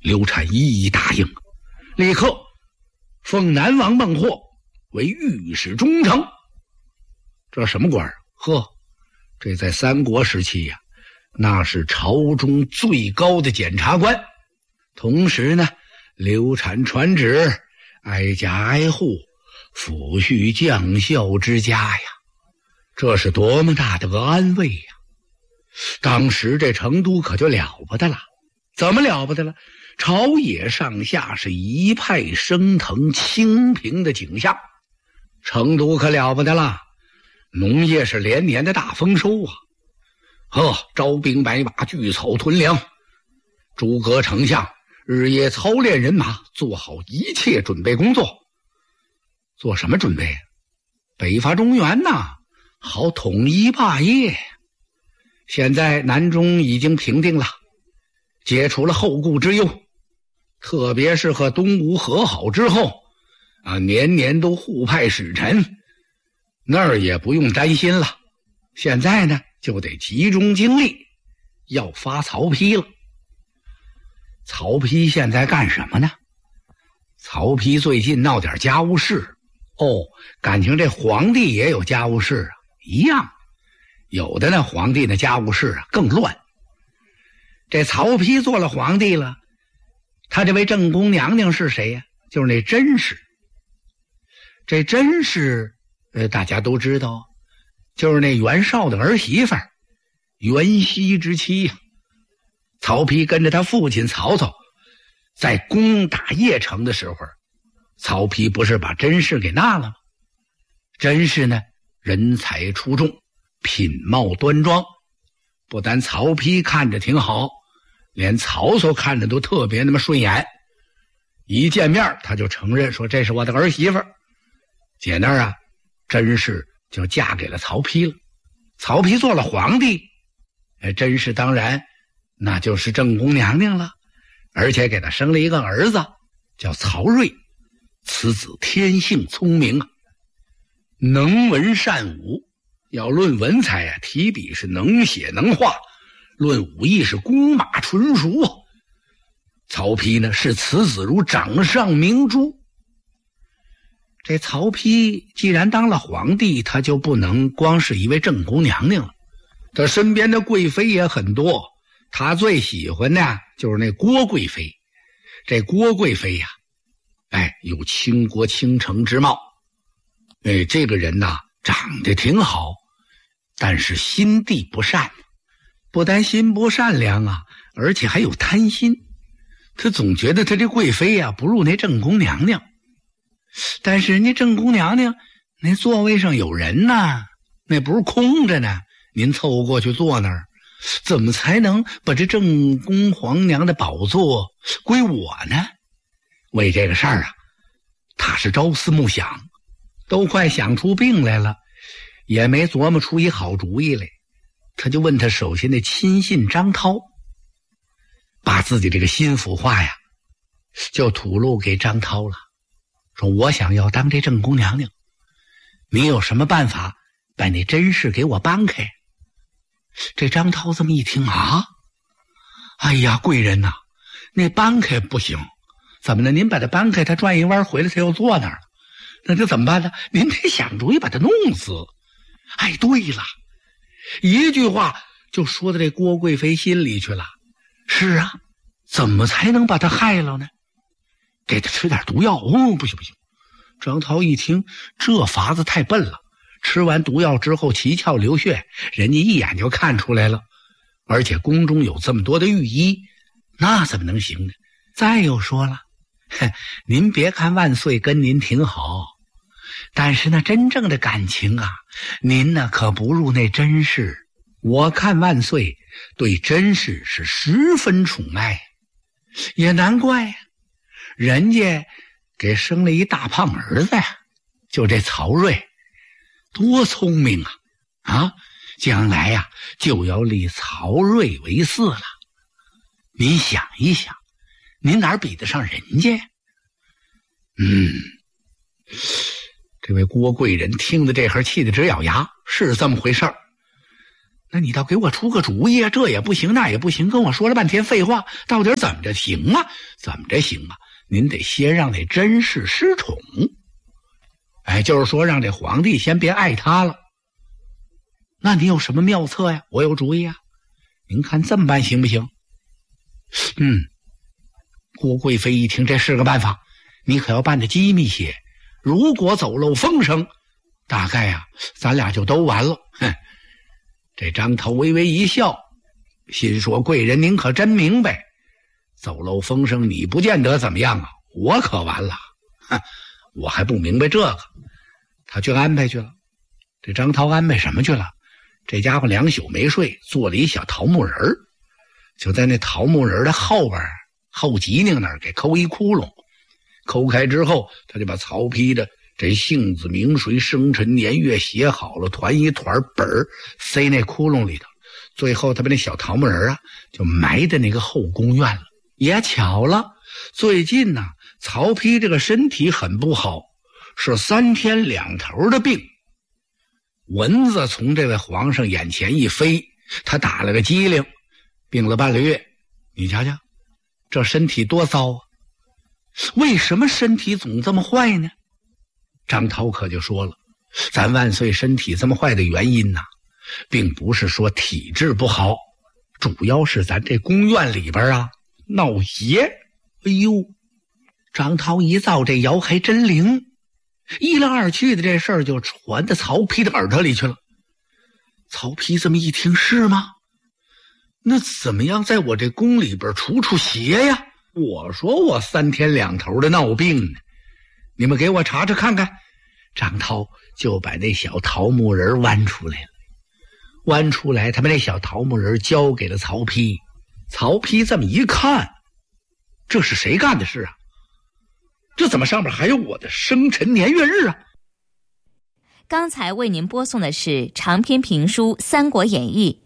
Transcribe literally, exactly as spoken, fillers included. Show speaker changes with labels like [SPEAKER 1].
[SPEAKER 1] 刘禅一一答应，立刻封南王孟获为御史中丞。这什么官？呵，这在三国时期呀、啊，那是朝中最高的检察官。同时呢，刘禅传旨，挨家挨户抚恤将校之家呀，这是多么大的个安慰呀！当时这成都可就了不得了，怎么了不得了？朝野上下是一派升腾清平的景象，成都可了不得了，农业是连年的大丰收啊！呵，招兵买马，聚草屯粮，诸葛丞相日夜操练人马，做好一切准备工作。做什么准备？北伐中原呐，好统一霸业。现在南中已经平定了，解除了后顾之忧，特别是和东吴和好之后啊，年年都互派使臣，那儿也不用担心了。现在呢，就得集中精力要发曹丕了。曹丕现在干什么呢？曹丕最近闹点家务事。哦，感情这皇帝也有家务事啊，一样。有的呢，皇帝的家务事啊更乱。这曹丕做了皇帝了，他这位正宫娘娘是谁呀、啊？就是那甄氏。这甄氏，呃，大家都知道，就是那袁绍的儿媳妇儿，袁熙之妻呀、啊。曹丕跟着他父亲曹操，在攻打邺城的时候，曹丕不是把甄氏给纳了吗？甄氏呢，人才出众，品貌端庄，不但曹丕看着挺好，连曹操看着都特别那么顺眼。一见面他就承认说这是我的儿媳妇。姐那儿啊，甄氏就嫁给了曹丕了。曹丕做了皇帝，甄氏当然那就是正宫娘娘了，而且给他生了一个儿子叫曹睿。此子天性聪明啊，能文善武。要论文采啊，提笔是能写能画；论武艺是弓马纯熟啊。曹丕呢，视此子如掌上明珠。这曹丕既然当了皇帝，他就不能光是一位正宫娘娘了，他身边的贵妃也很多。他最喜欢的就是那郭贵妃。这郭贵妃呀、啊，哎，有倾国倾城之貌。哎，这个人呐，长得挺好，但是心地不善。不但心不善良啊，而且还有贪心。他总觉得他这贵妃呀、啊、不如那正宫娘娘。但是人家正宫娘娘那座位上有人呢，那不是空着呢，您凑过去坐那儿，怎么才能把这正宫皇娘的宝座归我呢？为这个事儿啊，他是朝思暮想，都快想出病来了，也没琢磨出一好主意来。他就问他手下的亲信张涛，把自己这个心腹话呀就吐露给张涛了，说我想要当这正宫娘娘，你有什么办法把那甄氏给我搬开？这张涛这么一听啊，哎呀，贵人呐、啊，那搬开不行。怎么呢？您把他搬开，他转一弯回来他又坐那儿了，那这怎么办呢？您得想主意把他弄死。哎，对了，一句话就说到这郭贵妃心里去了。是啊，怎么才能把他害了呢？给他吃点毒药。哦，不行不行。张涛一听这法子太笨了，吃完毒药之后七窍流血，人家一眼就看出来了，而且宫中有这么多的御医，那怎么能行呢？再又说了，您别看万岁跟您挺好，但是那真正的感情啊，您呢可不如那甄氏。我看万岁对甄氏是十分宠爱，也难怪呀、啊，人家给生了一大胖儿子呀，就这曹睿，多聪明啊！啊，将来呀、啊、就要立曹睿为嗣了。您想一想，您哪比得上人家呀？嗯，这位郭贵人听得这会儿气得直咬牙，是这么回事儿。 那你倒给我出个主意啊，这也不行那也不行，跟我说了半天废话，到底怎么着行啊？怎么着行啊？您得先让那甄氏失宠，哎，就是说让这皇帝先别爱他了。那你有什么妙策呀？我有主意啊，您看这么办行不行？嗯，郭贵妃一听这是个办法，你可要办得机密些，如果走漏风声，大概呀、啊、咱俩就都完了。哼，这张头微微一笑，心说贵人您可真明白，走漏风声你不见得怎么样啊，我可完了。哼，我还不明白这个。他去安排去了。这张涛安排什么去了？这家伙两宿没睡，做了一小桃木人儿，就在那桃木人的后边后脊梁那儿给抠一窟窿，抠开之后，他就把曹丕的这姓字名谁生辰年月写好了，团一团本儿塞那窟窿里头。最后他把那小桃木人啊就埋在那个后宫院了。也巧了，最近呢、啊、曹丕这个身体很不好，是三天两头的病。蚊子从这位皇上眼前一飞，他打了个激灵，病了半个月。你瞧瞧这身体多糟啊，为什么身体总这么坏呢？张涛可就说了，咱万岁身体这么坏的原因呢、啊，并不是说体质不好，主要是咱这宫院里边啊闹邪。哎呦，张涛一造这谣还真灵，一来二去的这事儿就传到曹丕的耳朵里去了。曹丕这么一听，是吗？那怎么样在我这宫里边除除邪呀？我说我三天两头的闹病呢，你们给我查查看看。张涛就把那小桃木人弯出来了，弯出来他把那小桃木人交给了曹丕。曹丕这么一看，这是谁干的事啊？这怎么上面还有我的生辰年月日啊？
[SPEAKER 2] 刚才为您播送的是长篇评书《三国演义》，